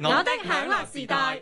我的享樂時代。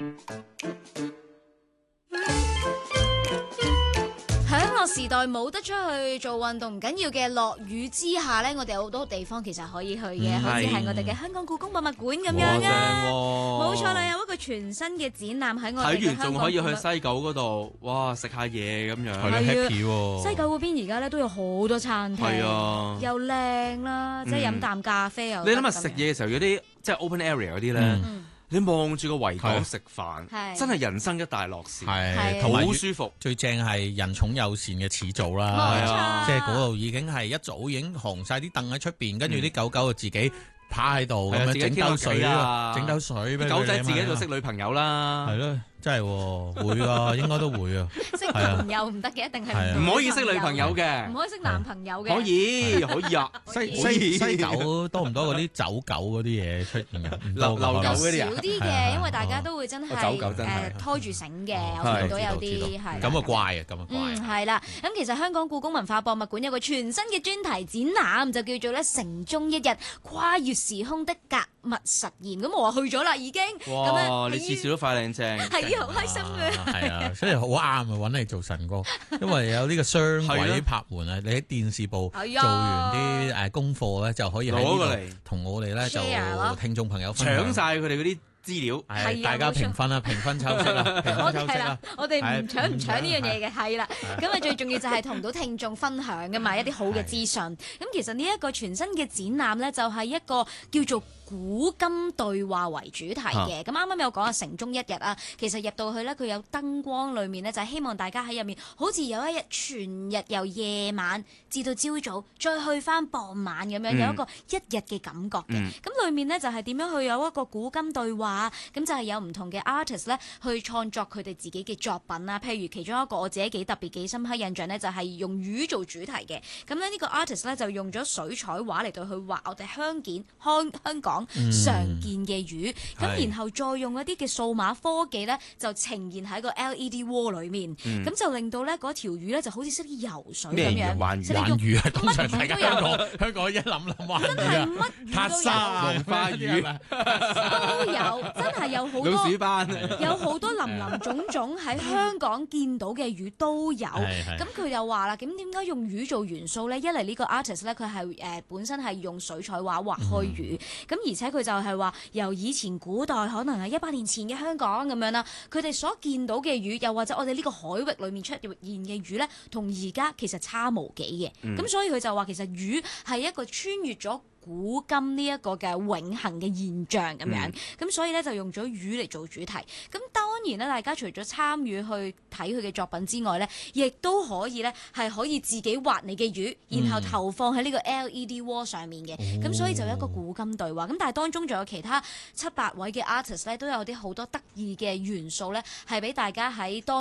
享樂時代冇得出去做運動唔緊要嘅，落雨之下呢，我哋有好多地方其實可以去嘅，好似係我哋嘅香港故宮博物館咁樣啊！冇錯啦，有一個全新嘅展覽喺我哋嘅睇完仲可以去西九嗰度，哇！食下嘢咁樣， 係啊 happy 喎。 西九嗰邊而家咧都有好多餐廳， 係啊， 又靚啦，即係飲啖咖啡又。 你諗下食嘢嘅時候，有啲即係 open area 嗰啲咧。你望住個維港食飯，真係人生一大樂事， 係同埋好舒服。 最正係人寵友善嘅始祖啦，即係嗰度已經係一早已經行晒啲凳喺出邊，跟住啲狗狗就自己趴喺度咁樣整兜水啊，整兜水俾狗仔自己就識女朋友啦， 係咯，真係會㗎，應該都會啊。 識朋友唔得嘅，一定係唔可以識女朋友嘅， 唔可以識男朋友嘅。 可以啊。 西九多唔多嗰啲走狗嗰啲嘢出現啊？ 流狗嗰啲少啲嘅，因為大家都會真係拖住繩嘅，我見到有啲係。 咁啊怪啊，咁啊怪。 係啦。咁其實香港故宮文化博物館有個全新嘅專題展覽，就叫做咧城中一日跨越時空的格物實驗。咁我話去咗啦，已經。 哇！你次次都快靚正。 係好開心嘅。 係啊，所以好啱啊，揾你做神哥，因為有呢個雙軌拍門啊！你喺電視部做完啲功課咧，就可以喺呢度同我哋咧就聽眾朋友分享搶晒佢哋嗰啲資料， 大家評分啦，評分抽出啦，評分抽出啦。 我哋唔搶呢樣嘢嘅，係啦。咁啊，最重要就係同到聽眾分享㗎嘛，一啲好嘅資訊。咁其實呢一個全新嘅展覽咧，就係一個叫做古今對話為主題嘅。咁啱啱有講啊，城中一日啊，其實入到去咧，佢有燈光裏面咧，就係希望大家喺入面，好似有一日全日由夜晚至到朝早，再去翻傍晚咁樣，有一個一日嘅感覺嘅。咁裏面咧就係點樣去有一個古今對話，咁就係有唔同嘅 artist 咧去創作佢哋自己嘅作品啦。譬如其中一個我自己幾特別幾深刻印象咧，就係用魚做主題嘅。咁咧呢個 artist 咧就用咗水彩畫嚟到去畫我哋香港常見嘅魚，咁然後再用一啲嘅數碼科技咧，就呈現喺個 LED wall 裏面，咁就令到咧嗰條魚咧就好似識得游水咁樣。 環魚啊，通常大家香港一諗環魚啊，塔沙、龍花魚都有，真係有好多老鼠斑， 有好多林林種種喺香港見到嘅魚都有。咁佢又話啦，咁點解用魚做元素咧？一嚟呢個 artist 咧，佢係本身係用水彩畫畫開魚，咁而且佢就係話由以前古代可能係100年前嘅香港咁樣啦，佢哋所見到嘅魚，又或者我哋呢個海域裏面出現嘅魚咧，同而家其實差無幾嘅。咁所以佢就話其實魚係一個穿越咗古今呢一個嘅永恆嘅現象咁樣，咁所以咧就用咗魚嚟做主題。咁當然咧，大家除咗參與去睇佢嘅作品之外咧，亦都可以咧係可以自己畫你嘅魚，然後投放喺呢個 LED wall 上面嘅。咁所以就有一個古今對話。咁但係當中仲有其他7-8位嘅 artist 咧，都有啲好多得意嘅元素咧，係俾大家喺當